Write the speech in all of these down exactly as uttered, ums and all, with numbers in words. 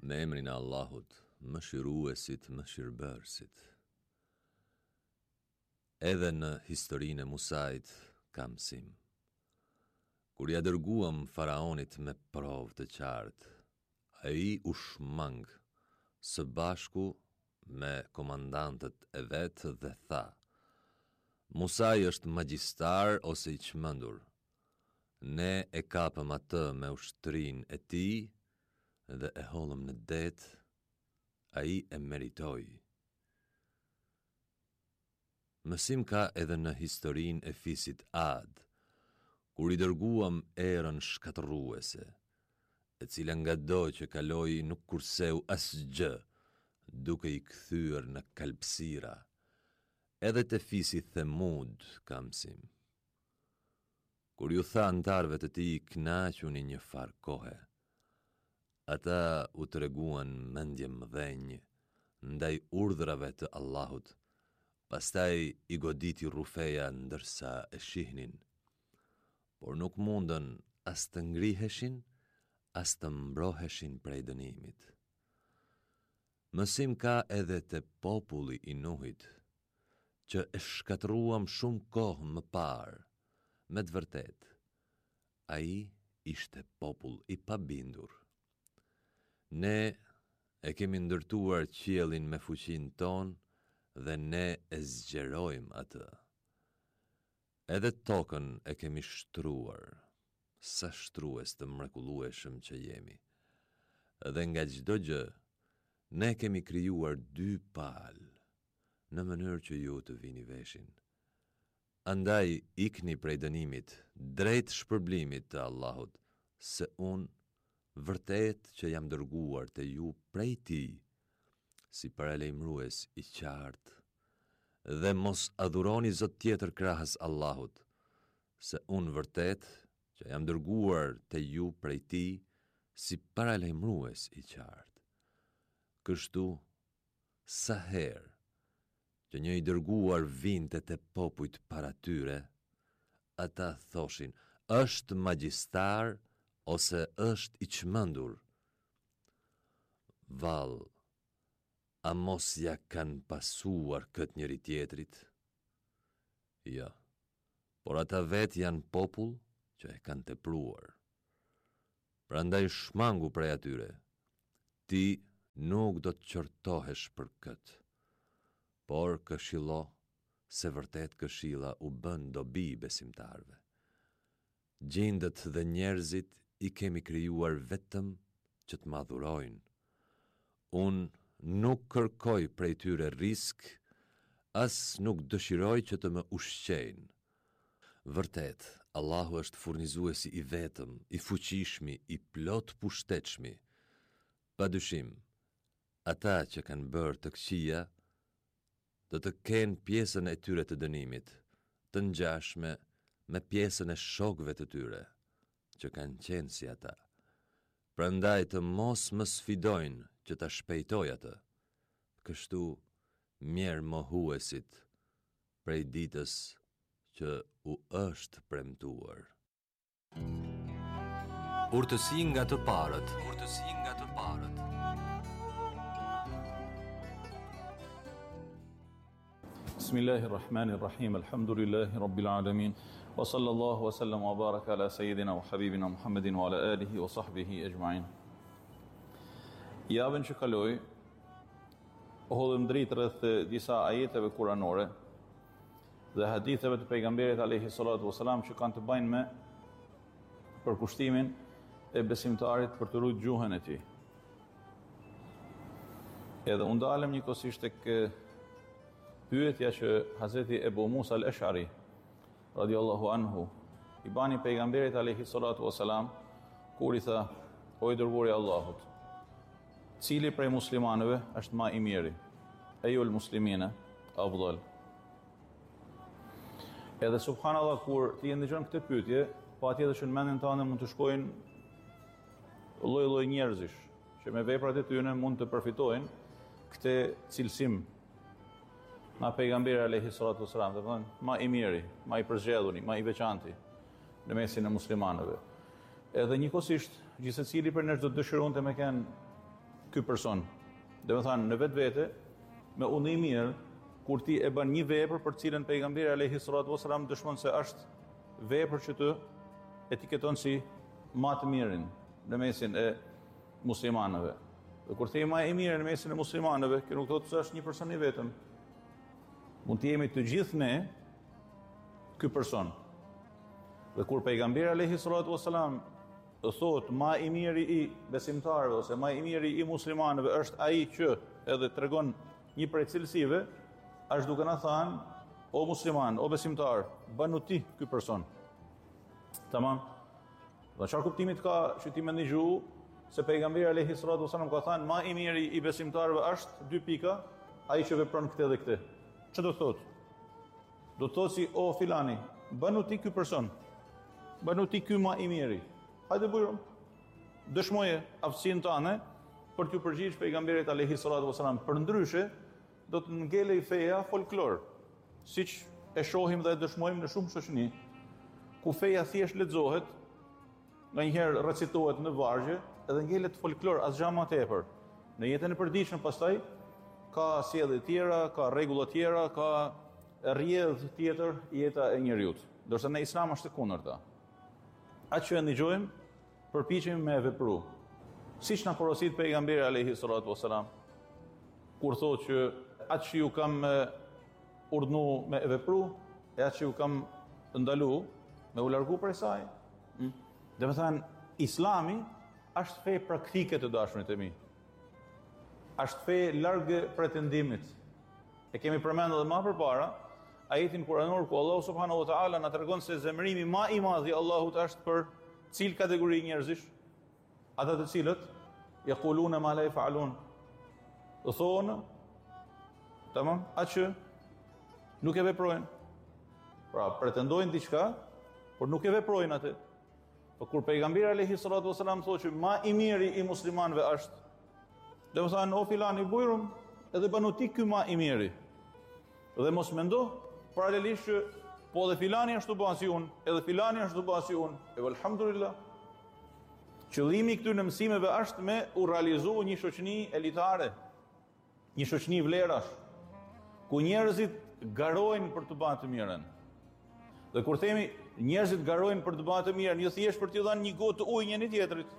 Me emrin e Allahut, mëshiruesit, mëshirbërësit. Edhe në historinë e Musait ka mësim. Kur ja dërguam faraonit me provë të qartë, ai u shmang së bashku me komandantët e vetë dhe tha: Musai është magjistar ose i çmendur. Ne e kapëm atë me ushtrinë e tij dhe e hollëm në det, ai e meritoi. Mësim ka edhe në historinë e fisit Ad, kur i dërguam erën shkatërruese, e cila ngado që kaloi nuk kurseu asgjë, duke i kthyer në kalpsira. Edhe te fisi Themud ka mësim. Kur ju tha antarëve të tij kënaquni një farë kohe, ata u treguan mendje mëdhenj ndaj urdhrave të Allahut, pastaj i goditi rrufeja ndërsa e shihnin, por nuk mundën as të ngriheshin, as të mbroheshin prej dënimit. Mësim ka edhe te populli i Nuhit, që e shkatruam shumë kohë më parë, me të vërtet, ai ishte popull i pabindur. Ne e kemi ndërtuar qiellin me fuqinë tonë dhe ne e zgjerojmë atë. Edhe tokën e kemi shtruar, sa shtrues të mrekullueshëm që jemi. Dhe nga çdo gjë, ne kemi krijuar dy palë, në mënyrë që ju të vini veshin. Andaj ikni prej dënimit, drejt shpërblimit të Allahut, se unë vërtet që jam dërguar te ju prej tij, si paralajmërues i qartë, dhe mos adhuroni zot tjetër krahas Allahut, se unë vërtet që jam dërguar te ju prej tij, si paralajmërues i qartë. Kështu, sa herë që një i dërguar vinte te popujt para tyre, ata thoshin, është magjistar ose është i çmendur. Vallë, a mos ja kanë pasuar këtë njëri tjetrit? Jo, por ata vetë janë popull që e kanë tepruar. Prandaj shmangu prej atyre, ti nuk do të qortohesh për këtë, por këshillo se vërtet këshilla u bën dobi besimtarve. Gjindët dhe njerëzit i kemi krijuar vetëm që të madhurojnë. Unë nuk kërkoj prej tyre risk, as nuk dëshiroj që të më ushqejnë. Vërtet, Allahu është furnizuesi i vetëm, i fuqishmi, i plot pushtetshmi. Padyshim, ata që kanë bërë të këqija, do të kenë pjesën e tyre të dënimit, të ngjashme me pjesën e shokëve të tyre, që kanë qenë si ata. Prandaj të mos më sfidojnë që ta shpejtoj atë. Kështu mirë mohuesit prej ditës që u është premtuar. Urtësi nga të parët, urtësi nga të parët. Bismillahirrahmanirrahim, alhamdulillahi rabbil alamin, wa sallallahu wa sallam wa baraka ala sayyidina wa habibina Muhammedin wa ala alihi wa sahbihi ajma'in. Javën që kaloi, u hodhëm dritë rreth disa ajeteve kuranore dhe haditheve të pejgamberit alayhi salatu wasalam që kanë të bëjnë me përkushtimin e besimtarit për të ruajtur gjuhën e tij. Edhe u ndalëm njëkohësisht tek pyetja që Hazreti Ebu Musa al-Ash'ari radiallahu anhu i bani pejgamberit alayhi salatu wasalam, kur i tha: o i dërguari i Allahut, cili prej muslimanëve është më i miri? Ejul muslimina afdal. Edhe subhanallahu, kur ti e ndëgjon këtë pyetje, patjetër që në mendjen tënde mund të shkojnë lloj-lloj njerëzish që me veprat e tyre mund të përfitojnë këtë cilësim nga pejgamberi alayhi salatu wasalam, do të thonë më i miri, më i përzgjedhuri, më i veçantë në mesin e muslimanëve. Edhe njëkohësisht, gjithsecili për ne do të dëshironte me kanë ky person. Dhe me thanë, në vetë vete, me unë i mirë, kur ti e bën një vepër për cilën pejgamberi alayhi salatu wasalam dëshmon se është vepër që të etiketon si ma të mirin në mesin e muslimanëve. Dhe kur themi ma e mirë në mesin e muslimanëve, kjo nuk thotë se është një person i vetëm. Mund të jemi të gjithë ne ky person. Dhe kur pejgamberi alayhi salatu wasalam thotë ma i miri i besimtarëve ose ma i miri i muslimanëve është ai që edhe tregon një prej cilësive, është duke na thënë, o musliman, o besimtar, bënu ti ky person. Tamam. Dhe çfarë kuptimit ka që ti më ndëgju se pejgamberi alayhi salatu wasallam ka thënë ma i miri i besimtarëve është dy pika, ai që vepron këtë dhe këtë. Ç'do të thotë? Do të thotë si o filani, bënu ti ky person. Bënu ti ky ma i miri. Hajde bujrum. Dëshmoje aftësinë tënde për t'ju përgjigjë pejgamberit alayhi salatu wasallam. Përndryshe do të ngelej feja folklor, siç e shohim dhe e dëshmojmë në shumë shoqëni, ku feja thjesht lexohet, nganjëherë recitohet në vargje, edhe ngelet folklor asgjë më tepër. Në jetën e përditshme pastaj ka sjellje tjera, ka rregulla tjera, ka rrjedh tjetër jeta e njeriut. Ndërsa në Islam është e kundërta. Atë që e ndëgjojmë, përpiqemi me vepru. Siç na porosit pejgamberi alayhi salatu wasalam, kur thotë që atë që ju kam urdhnu me vepru, e atë që ju kam ndalu me u largu prej saj. Mm. Dhe me thënë, Islami është fe praktike të dashurit e mi. Është fe largë pretendimit. E kemi përmendur edhe më përpara, ajetin kuranor ku Allahu subhanahu wa taala na tregon se zemrimi më i madh i Allahut është për cilë kategori njerëzish? Ata të cilët yaquluna ma la yaf'alun. Do thonë, tamam, atë që nuk e veprojnë. Pra, pretendojnë diçka, por nuk e veprojnë atë. Po kur pejgamberi alayhi salatu wasalam thotë që më i miri i muslimanëve është, dhe më thanë, o filani bujrum, edhe banu ti ky më i miri. Dhe mos mendo paralelisht që po dhe filani është të bëha si unë, edhe filani është të bëha si unë, e alhamdulillah. Qëllimi i këtyre mësimeve është me u realizu një shoqëni elitare, një shoqëni vlerash, ku njerëzit garojnë për të bërë të mirën. Dhe kur themi njerëzit garojnë për të bërë të mirën, jo thjesht për t'u dhënë një gotë të ujë njëri tjetrit.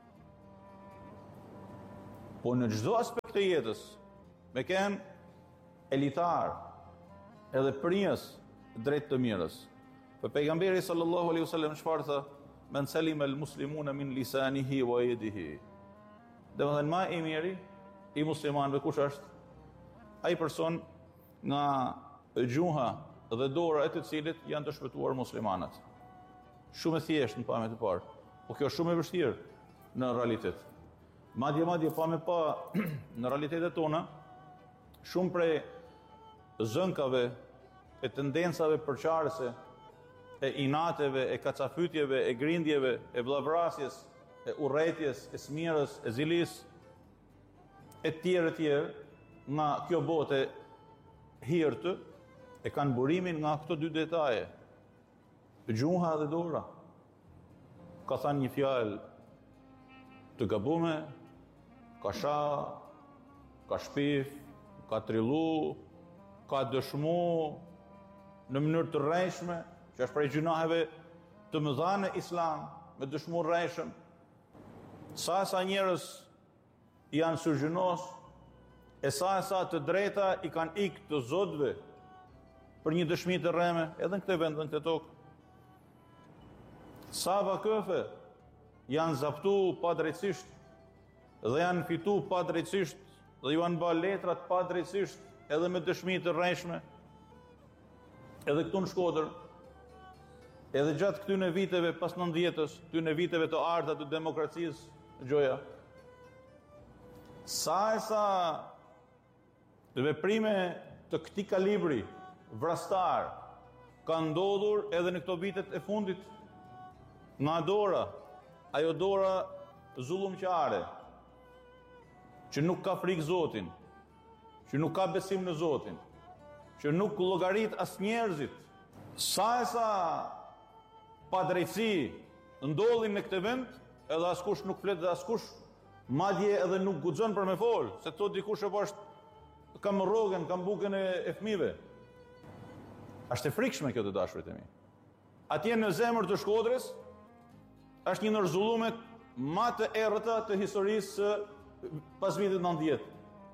Po në çdo aspekt të jetës, me ken elitar, edhe përnjës drejt të mirës. Për pejgamberi sallallahu alaihi wasallam çfarë tha? Men salim al muslimuna min lisanihi wa yadihi. Dhe më thënë, ma i miri i muslimanëve kush është? Ai person nga gjuha dhe dora e të cilit janë të shpëtuar muslimanët. Shumë e thjeshtë në pamje të parë, po kjo është shumë e vështirë në realitet. Madje madje pa me pa në realitetet tona, shumë prej zënkave e tendencave përqarëse, e inateve, e kacafytjeve, e grindjeve, e vllavrasjes, e urrëties, e smirës, e zilis, e tjerë e tjerë, nga kjo botë hirtë, e kanë burimin nga këto dy detaje, gjuha dhe dora. Ka thënë një fjalë të gabume, ka sha, ka shpif, ka trillu, ka dëshmu në mënyrë të rrejshme, që është prej gjunaheve të mëdha në Islam, me dëshmu rrejshëm. Sa e sa njerëz janë surgjunos, e sa e sa të drejta i kanë ikë të zotëve për një dëshmi të rreme, edhe në këtë vend, në këtë tokë. Sa vakëfe janë zaptu pa drejtësisht, dhe janë fitu pa drejtësisht, dhe ju janë ba letrat pa drejtësisht, edhe me dëshmi të rrejshme, edhe këtu në Shkodër, edhe gjatë këtyne viteve pas nëntëdhjetës, këtyne viteve të arta të demokracisë, gjoja. Sa e sa veprime të këtij kalibri vrastar ka ndodhur edhe në këto vitet e fundit nga dora, ajo dora zullumqare, që nuk ka frikë Zotin, që nuk ka besim në Zotin, që nuk llogarit as njerëzit. Sa e sa padrejtësi ndodhin në këtë vend, edhe askush nuk flet dhe askush madje edhe nuk guxon për me fol, se thot dikush apo është kam rrogën, kam bukën e, e fëmijëve. Është e frikshme kjo, të dashurit e mi. Atje në zemër të Shkodrës është një ndër zullumet më të errëta të historisë pas vitit nëntëdhjetë.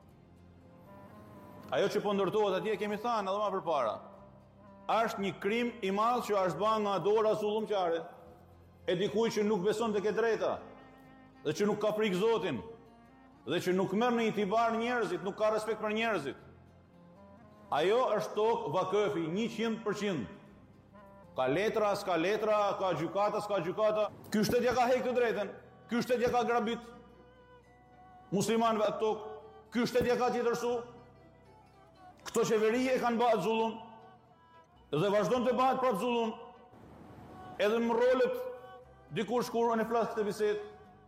Ajo që po ndërtohet atje, kemi thënë edhe më përpara, është një krim i madh që është bërë nga dora zullumqare e dikujt që nuk beson tek e drejta, dhe që nuk ka frikë Zotin, dhe që nuk merr në itibar njerëzit, nuk ka respekt për njerëzit. Ajo është tokë vakëfi, njëqind përqind. Ka letra, s'ka letra, ka gjykata, s'ka gjykata. Ky shtet ja ka heq të drejtën, ky shtet ja ka grabit muslimanëve atë tokë, ky shtet ja ka tjetërsu. Këto qeveri e kanë bërë zullum dhe vazhdon të bëhet prapë zullum. Edhe më rolet dikur shkur në flas këtë bisedë.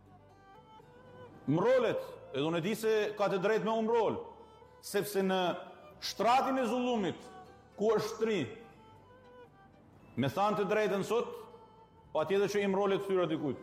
Mrolet, edhe unë e di se ka të drejtë me u mrol, sepse në shtratin e zullumit, ku është shtri, me thanë të drejtën sot, pa tjetër që i mrolet thyra dikujt.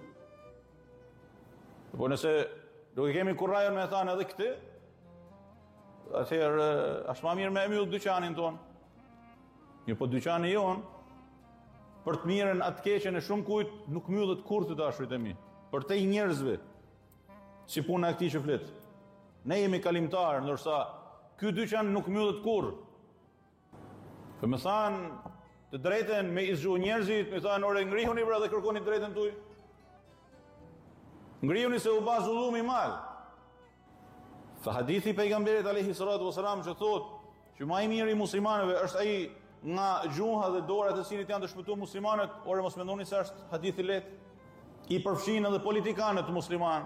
Po nëse do i kemi kurajën me thanë edhe këtë, atëherë është ma mirë me e mjullë dyqanin tonë. Një po dyqani jonë, për të mirën atë keqen e shumë kujt, nuk mjullët kur të dashurit e mi. Për te i njerëzve, si puna e këtij që flet. Ne jemi kalimtar, ndërsa ky dyqan nuk mbyllet kurrë. Po më thanë të drejtën me izgju njerëzit, më thanë ore ngrihuni pra dhe kërkoni drejtën tuaj. Ngrihuni se u bë zullum i madh. Fa hadithi pejgamberit alayhi salatu wasalam që thotë që më i miri i muslimanëve është ai nga gjuha dhe dora të cilit janë të shpëtuar muslimanët, ore mos mendoni se është hadith i lehtë. I përfshin edhe politikanët muslimanë,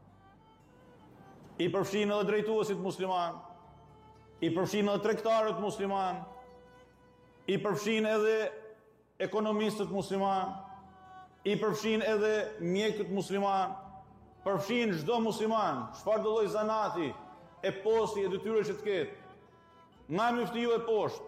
i përfshin edhe drejtuesit musliman, i përfshin edhe tregtarët musliman, i përfshin edhe ekonomistët musliman, i përfshin edhe mjekët musliman, përfshin çdo musliman, çfarë do lloj zanati, e posti e detyre që të ketë. Nga myftiju e poshtë.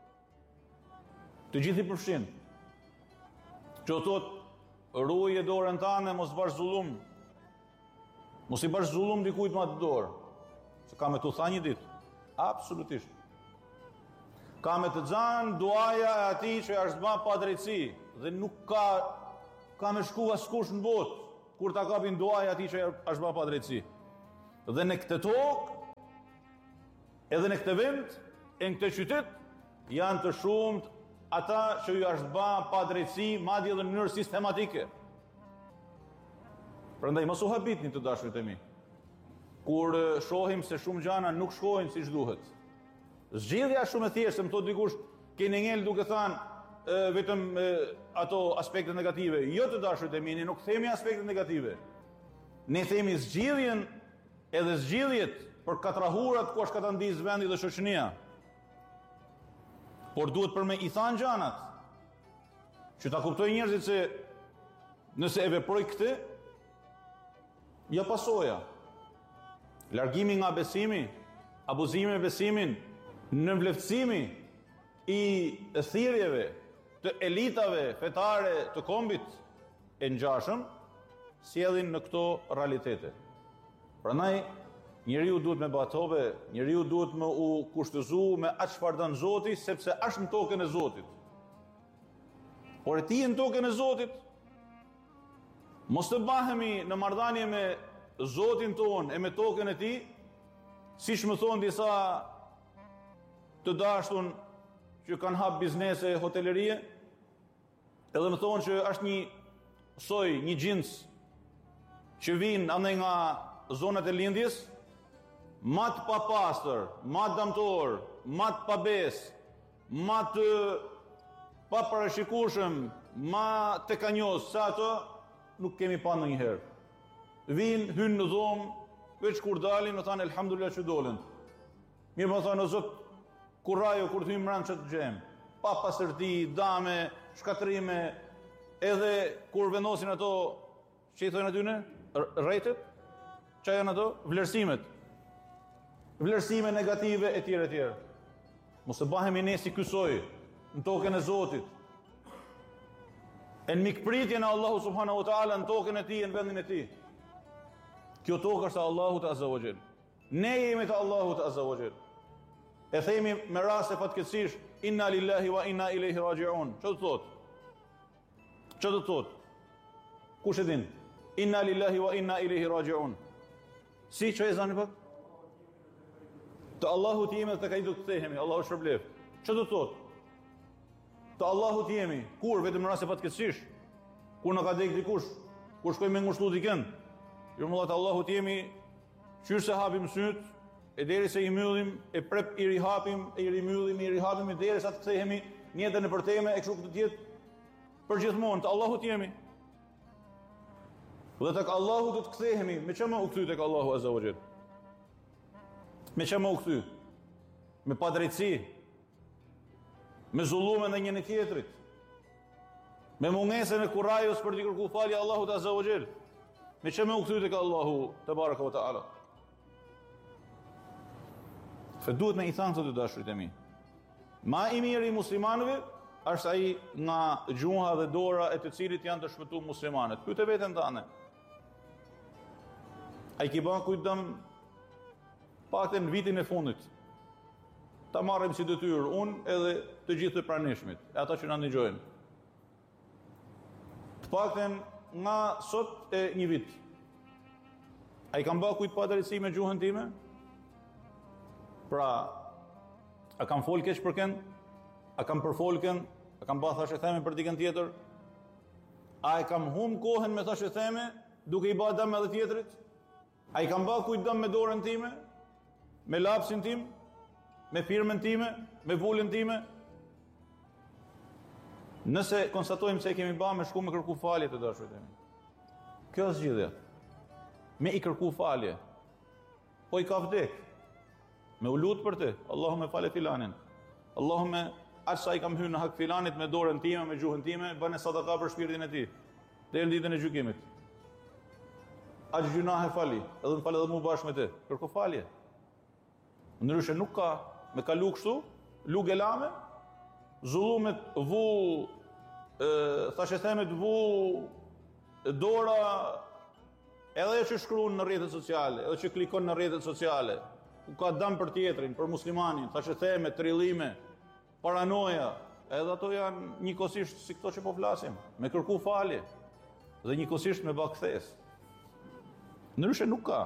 Të gjithë i përfshin. Që thot, ruaje dorën tane, mos bash zullum. Mos i bash zullum dikujt me atë dorë. Se ka me të tha një ditë. Absolutisht. Ka me të xhan duaja e atij që është bërë pa drejtësi dhe nuk ka ka me shku askush në botë kur ta kapin duaja e atij që është bërë pa drejtësi. Dhe në këtë tokë, edhe në këtë vend, e në këtë qytet, janë të shumët ata që ju është bërë pa drejtësi, madje edhe në mënyrë sistematike. Prandaj mos u habitni të dashurit e mi. Kur shohim se shumë gjana nuk shkojnë siç duhet. Zgjidhja është shumë e thjeshtë, më thot dikush, keni ngel duke thënë vetëm e, ato aspekte negative. Jo të dashurit e mi, ne nuk themi aspekte negative. Ne themi zgjidhjen edhe zgjidhjet për katrahurat ku është katandis vendi dhe shoqënia. Por duhet për me i thanë gjanat, që ta kuptoj njerëzit se nëse e veproj këtë, ja pasoja. Largimi nga besimi, abuzimi me besimin, në vleftësimi i thirrjeve të elitave fetare të kombit e ngjashëm, sjellin në këto realitete. Prandaj njeriu duhet me batobe, njeriu duhet me u kushtëzu me atë çfarë don Zoti, sepse është në tokën e Zotit. Por e ti në tokën e Zotit, mos të bahemi në marrëdhënie me Zotin ton e me tokën e tij, siç më thon disa të dashtun që kanë hap biznese hotelerie, edhe më thonë që është një soj, një gjins që vinë andaj nga zonat e lindjes, matë pa pastër, matë damtor, matë pa bes, matë pa parashikueshëm, ma të kanjos, sa ato nuk kemi pa në njëherë. Vinë, hynë në dhomë, veç kur dalin, në thanë, elhamdulillah që dolin. Mirë më thanë, o Zot, kur rajo, kur të hymë mranë që të gjemë, pa pasërti, dame, shkatrime, edhe kur vendosin ato, që i thojnë atyne, rejtet, që janë ato, vlerësimet. Vlerësime negative e tjere e tjere. Mos të bahemi ne si kësoj, në tokën e Zotit. E në mikpritjen e Allahu subhanahu wa ta'ala në tokën e ti, në vendin e ti. Kjo tokë është e Allahut Azza wa Jall. Ne jemi të Allahut Azza wa Jall. E themi me raste fatkeqësisht, inna lillahi wa inna ilaihi raji'un. Ço do thot? Ço do thot? Kush e din? Inna lillahi wa inna ilaihi raji'un. Si që e zani pak? Të Allahut jemi dhe të ka i do të kthehemi, Allahu shpërblet. Ço do thot? Të Allahut jemi, kur vetëm në raste fatkeqësisht, kur na ka dek dikush, kur shkojmë me ngushëllu dikën. Jo më të Allahut jemi, qysh se hapim syt, e deri se i mbyllim, e prep i rihapim, e i rimyllim, i rihapim, e deri sa të kthehemi në jetën e përteme, e kështu këtë tjetë përgjithmonë, të Allahut jemi. Dhe tek Allahu do të kthehemi, me çfarë më u kthy tek Allahu Azza wa Jall? Me çfarë më u kthy? Me padrejtësi, me zullume ndaj njëri tjetrit, me mungesën e kurajës për të kërkuar falje Allahut Azza wa Jall. Me çfarë më u kthy tek Allahu te baraka wa taala? Fe duhet me i thanë të të dashurit e mi. Ma i mirë i muslimanëve është ai nga gjuha dhe dora e të cilit janë të shpëtuar muslimanët. Pyet e veten tënde. Ai ki bën kujdëm paktën në vitin e fundit. Ta marrim si detyrë unë edhe të gjithë të pranishmit, e ata që na ndëgjojnë. Të paktën nga sot e një vit. Ai kam bën kujt pa drejtësi me gjuhën time? Pra, a kam fol keq për kënd? A kam përfolken? A kam bërë thashë theme për dikën tjetër? A e kam hum kohën me thashë theme duke i bërë dëm edhe tjetrit? A i kam bërë kujt dëm me dorën time? Me lapsin tim? Me firmën time? Me vullën time? Nëse konstatojmë se e kemi bërë me shku me kërku falje të dashurit e mi. Kjo është zgjidhja. Me i kërku falje. Po i ka vdek. Me u lutë për ti, Allahume fale filanin. Allahume, aqë sa i kam hyrë në hak filanit me dorën time, me gjuhën time, bëne sadaka për shpirtin e ti. Dhe në ditën e gjykimit. Aqë gjunahe fali, edhe në fale edhe mu bashkë me ti. Kërko falje. Ndryshe nuk ka me kalu kështu, lu gelame, zullumet vu, e, thashe themet vu, dora, edhe që shkruan në rrjetet sociale, edhe që klikon në rrjetet sociale, ku ka dëm për tjetrin, për muslimanin, thashë theme, trillime, paranoja, edhe ato janë njëkohësisht si këto që po flasim, me kërku falje, dhe njëkohësisht me bë kthes. Ndryshe nuk ka.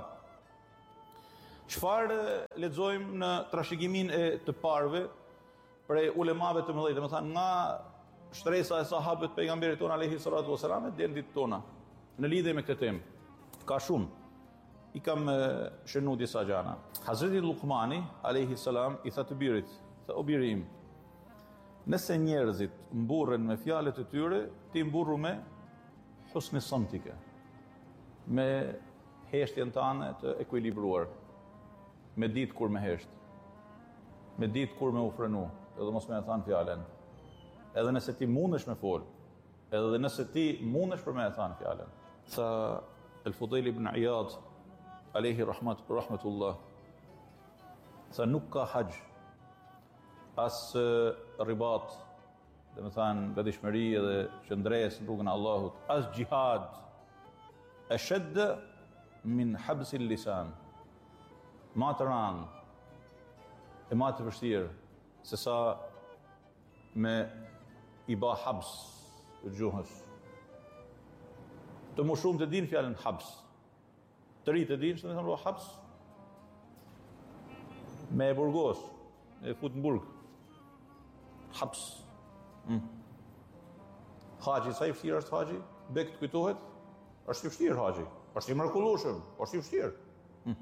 Çfarë lexojmë në trashëgimin e të parëve prej ulemave të mëdhenj, domethënë nga shtresa e sahabëve të pejgamberit ton alayhi salatu wasalam deri në ditët tona, në lidhje me këtë temë. Ka shumë. I kam shënu disa gjana. Hazreti Luqmani, alayhi salam, i tha të birit, tha o biri im, nëse njerëzit mburren me fjalët e tyre, ti mburru me husni samtike, me heshtjen tane të ekuilibruar, me ditë kur me hesht, me ditë kur me u frenu, edhe mos me e thanë fjalen. Edhe nëse ti mundesh me fol, edhe nëse ti mundesh për me e thanë fjalen. Tha El-Fudayl ibn Iyad, alayhi rahmat, rahmatullah, sa nuk ka haqë, as ribat, dhe me thanë vedishmëri edhe qëndres në rrugën e Allahut, as gjihad, e shedde min habsil lisan, ma të ranë, e ma të vështirë, se sa me i ba habs të gjuhës. Të më shumë të din fjallën habs, të rritë të din, që të me thëmë habs, me e burgos, e fut në burg, habs. Mm. Haji, sa i fështirë është haji? Bek të kujtohet? është i fështirë haji, është i mrekullueshëm, është i fështirë. Mm.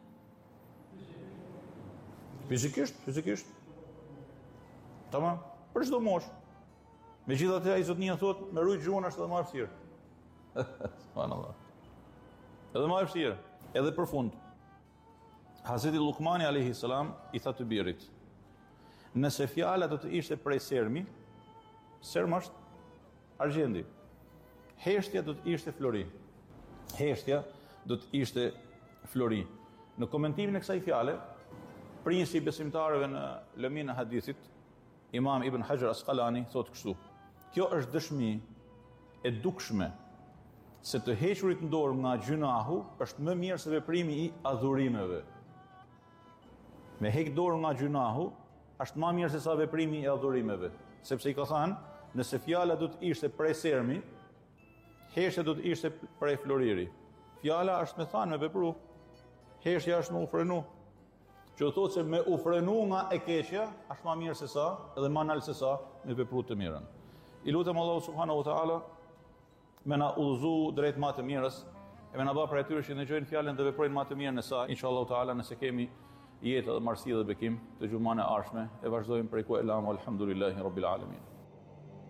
Fizikisht, fizikisht. Tamam, për çdo moshë. Megjithatë ai zotnia thotë, me rujt gjuhën është edhe më e vështirë. Subhanallahu. Edhe më e vështirë, edhe për fund. Hazreti Luqmani alayhi salam i tha të birit, nëse fjala do të ishte prej sermi, serm është argjendi. Heshtja do të ishte flori. Heshtja do të ishte flori. Në komentimin e kësaj fjale, princi i besimtarëve në lëmin e hadithit, Imam Ibn Hajar Asqalani thotë kështu: kjo është dëshmi e dukshme se të hequrit në dorë nga gjunahu është më mirë se veprimi i adhurimeve. Me hek dorë nga gjunahu është më mirë se sa veprimi i adhurimeve, sepse i ka thënë, nëse fjala do të ishte prej sermi, heshtja do të ishte prej floriri. Fjala është me thënë, me vepru, heshtja është me u frenu. Që do thotë se me u frenu nga e keqja është më mirë se sa, edhe më nalë se sa me vepru të mirën. I lutem Allahu subhanahu wa taala me na udhëzu drejt më të mirës, e me na bë për atyre që ndëgjojnë fjalën dhe veprojnë më të mirën e saj. Inshallah taala, nëse kemi jetë dhe marrësi dhe bekim të gjumane arshme, e vazhdojmë prej ku elam, alhamdulillahi rabbil alamin.